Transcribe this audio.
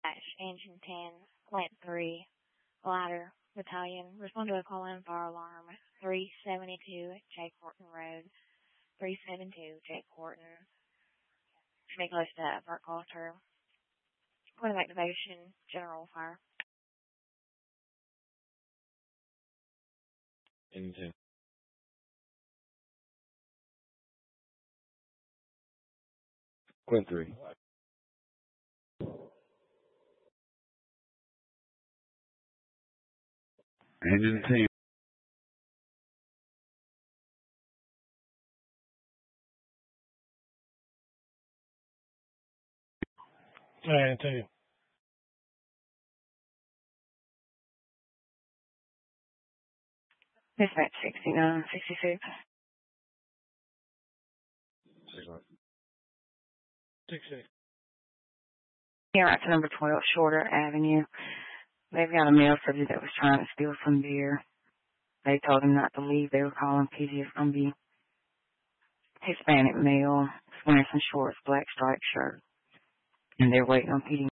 Engine 10, Plant 3, Ladder Battalion. Respond to a call-in fire alarm. 372 Jake Horton Road. 372 Jake Horton. Stay close to that Park Altar. Point of activation, General Fire. Engine 10. Plant 3. Engine 10. Engine 2. Dispatch 6966. 6-6. Yeah, right to number 12, Shorter Avenue. They've got a male subject that was trying to steal some beer. They told him not to leave. They were calling PD. It's going to be Hispanic male, wearing some shorts, black striped shirt. And they're waiting on PD